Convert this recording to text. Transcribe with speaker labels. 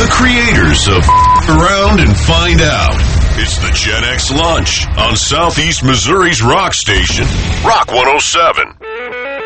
Speaker 1: the creators of Around and Find Out. It's the Gen X Lunch on Southeast Missouri's rock station, Rock 107.